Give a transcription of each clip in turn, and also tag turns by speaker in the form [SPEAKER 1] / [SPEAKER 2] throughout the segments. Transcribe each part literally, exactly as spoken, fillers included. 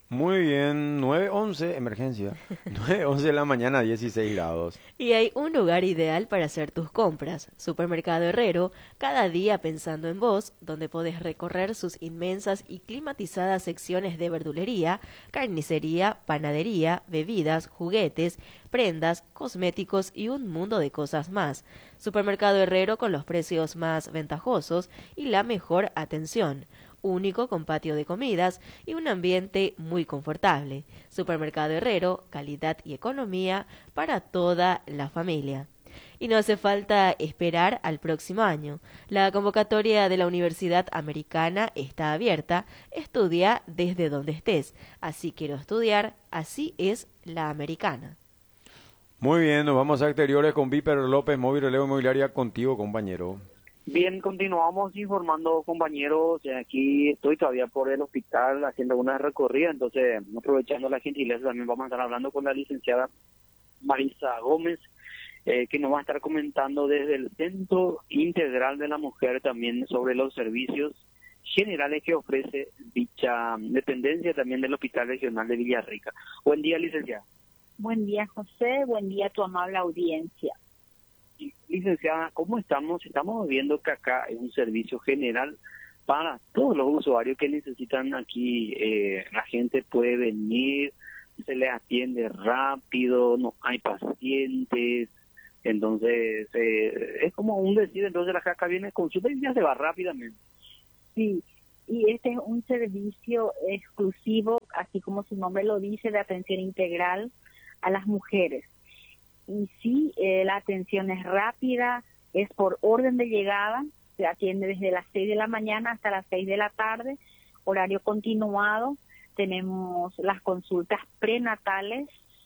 [SPEAKER 1] Muy bien, nueve once, emergencia. Nueve once de la mañana, dieciséis grados.
[SPEAKER 2] Y hay un lugar ideal para hacer tus compras. Supermercado Herrero, cada día pensando en vos, donde podés recorrer sus inmensas y climatizadas secciones de verdulería, carnicería, panadería, bebidas, juguetes, prendas, cosméticos y un mundo de cosas más. Supermercado Herrero con los precios más ventajosos y la mejor atención, único con patio de comidas y un ambiente muy confortable. Supermercado Herrero, calidad y economía para toda la familia. Y no hace falta esperar al próximo año. La convocatoria de la Universidad Americana está abierta. Estudia desde donde estés. Así quiero estudiar, así es la americana.
[SPEAKER 1] Muy bien, nos vamos a exteriores con Víper López, Móvil Relevo Inmobiliaria, contigo, compañero.
[SPEAKER 3] Bien, continuamos informando, compañeros. Eh, Aquí estoy todavía por el hospital haciendo una recorrida, entonces aprovechando la gentileza también vamos a estar hablando con la licenciada Marisa Gómez, eh, que nos va a estar comentando desde el Centro Integral de la Mujer también sobre los servicios generales que ofrece dicha dependencia también del Hospital Regional de Villarrica. Buen día, licenciada.
[SPEAKER 4] Buen día, José. Buen día a tu amable audiencia.
[SPEAKER 3] Licenciada, ¿cómo estamos? Estamos viendo que acá es un servicio general para todos los usuarios que necesitan aquí. Eh, la gente puede venir, se les atiende rápido, no hay pacientes. Entonces, eh, es como un decir, entonces la acá viene consulta y ya se va rápidamente.
[SPEAKER 4] Sí, y este es un servicio exclusivo, así como su nombre lo dice, de atención integral a las mujeres. Y sí, eh, la atención es rápida, es por orden de llegada, se atiende desde las seis de la mañana hasta las seis de la tarde, horario continuado. Tenemos las consultas prenatales,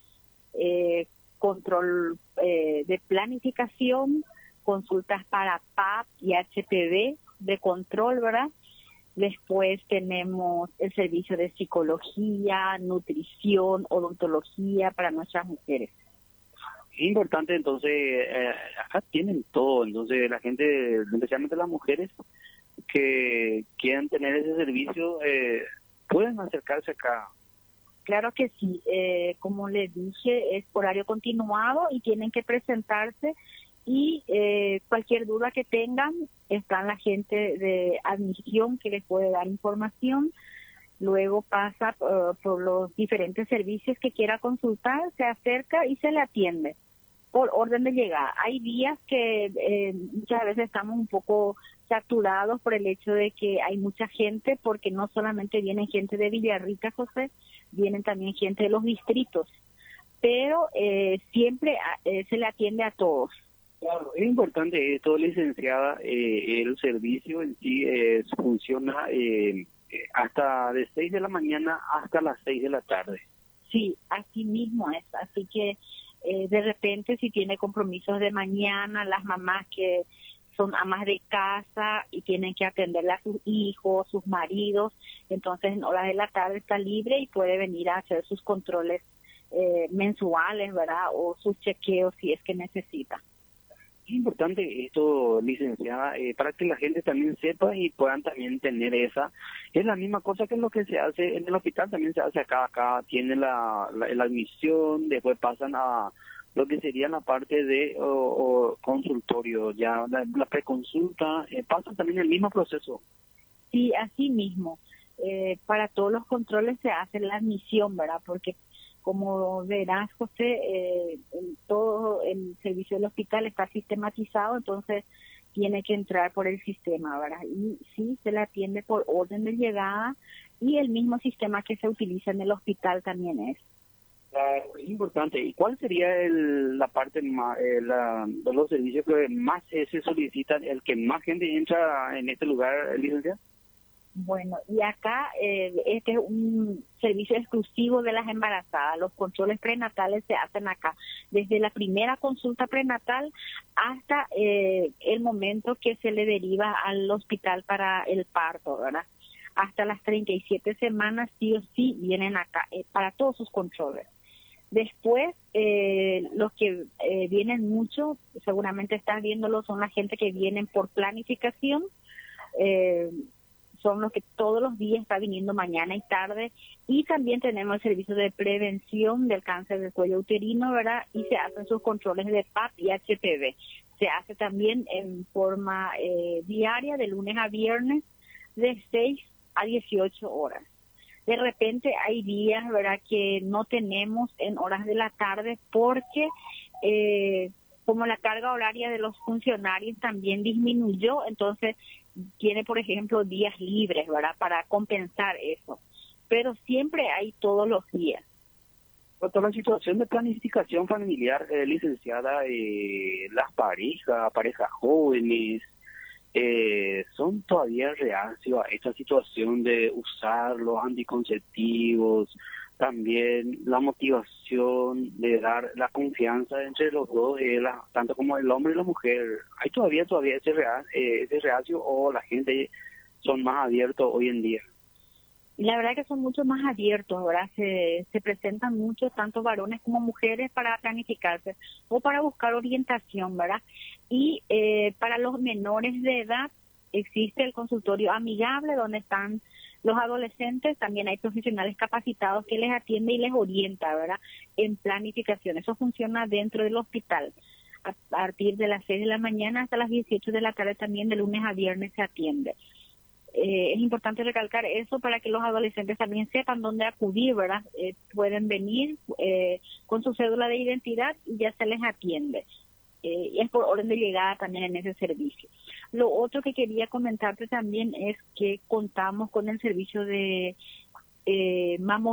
[SPEAKER 4] eh, control eh, de planificación, consultas para P A P y H P V de control, ¿verdad? Después tenemos el servicio de psicología, nutrición, odontología para nuestras mujeres.
[SPEAKER 3] Importante, entonces, eh, acá tienen todo, entonces la gente, especialmente las mujeres que quieran tener ese servicio, eh, pueden acercarse acá.
[SPEAKER 4] Claro que sí, eh, como les dije, es horario continuado y tienen que presentarse y eh, cualquier duda que tengan, está la gente de admisión que les puede dar información. Luego pasa uh, por los diferentes servicios que quiera consultar, se acerca y se le atiende por orden de llegada. Hay días que eh, muchas veces estamos un poco saturados por el hecho de que hay mucha gente, porque no solamente vienen gente de Villarrica, José, vienen también gente de los distritos, pero eh, siempre eh, se le atiende a todos.
[SPEAKER 3] Claro, es importante esto, licenciada, eh, el servicio en sí eh, funciona eh, hasta de seis de la mañana hasta las seis de la tarde.
[SPEAKER 4] Sí, así mismo es, así que eh, de repente si tiene compromisos de mañana, las mamás que son amas de casa y tienen que atenderle a sus hijos, sus maridos, entonces en horas de la tarde está libre y puede venir a hacer sus controles eh, mensuales, ¿verdad? O sus chequeos si es que necesita.
[SPEAKER 3] Es importante esto, licenciada, eh, para que la gente también sepa y puedan también tener esa. Es la misma cosa que lo que se hace en el hospital, también se hace acá. Acá tienen la, la, la admisión, después pasan a lo que sería la parte de o, o consultorio, ya la, la preconsulta, eh, pasa también el mismo proceso.
[SPEAKER 4] Sí, así mismo. Eh, para todos los controles se hace la admisión, ¿verdad? Porque como verás, José, eh, el, todo el servicio del hospital está sistematizado, entonces tiene que entrar por el sistema, ¿verdad? Y sí, se le atiende por orden de llegada y el mismo sistema que se utiliza en el hospital también es.
[SPEAKER 3] Claro, es importante. ¿Y cuál sería el, la parte más, eh, la, de los servicios que más eh, se solicitan, el que más gente entra en este lugar, licenciada?
[SPEAKER 4] Bueno, y acá eh, este es un servicio exclusivo de las embarazadas. Los controles prenatales se hacen acá, desde la primera consulta prenatal hasta eh, el momento que se le deriva al hospital para el parto, ¿verdad? Hasta las treinta y siete semanas sí o sí vienen acá eh, para todos sus controles. Después, eh, los que eh, vienen mucho, seguramente estás viéndolo, son la gente que vienen por planificación, eh, son los que todos los días está viniendo mañana y tarde, y también tenemos el servicio de prevención del cáncer del cuello uterino, ¿verdad? Y se hacen sus controles de P A P y H P V. Se hace también en forma eh, diaria, de lunes a viernes, de seis a dieciocho horas. De repente hay días, ¿verdad?, que no tenemos en horas de la tarde porque eh, como la carga horaria de los funcionarios también disminuyó, entonces tiene, por ejemplo, días libres, ¿verdad?, para compensar eso. Pero siempre hay todos los días.
[SPEAKER 3] Cuanto a la situación de planificación familiar, eh, licenciada, eh, las parejas, parejas jóvenes, eh, son todavía reacios a esta situación de usar los anticonceptivos, también la motivación de dar la confianza entre los dos, eh, la, tanto como el hombre y la mujer. ¿Hay todavía todavía ese, rea, eh, ese reacio o la gente son más abiertos hoy en día?
[SPEAKER 4] Y la verdad que son mucho más abiertos, ¿verdad? Se, se presentan mucho, tanto varones como mujeres, para planificarse o para buscar orientación, ¿verdad? Y eh, para los menores de edad existe el consultorio amigable, donde están los adolescentes. También hay profesionales capacitados que les atiende y les orienta, ¿verdad?, en planificación. Eso funciona dentro del hospital. A partir de las seis de la mañana hasta las dieciocho de la tarde, también de lunes a viernes se atiende. Eh, es importante recalcar eso para que los adolescentes también sepan dónde acudir, ¿verdad? Eh, pueden venir eh, con su cédula de identidad y ya se les atiende. Eh, y es por orden de llegada también en ese servicio. Lo otro que quería comentarte también es que contamos con el servicio de eh, mamografía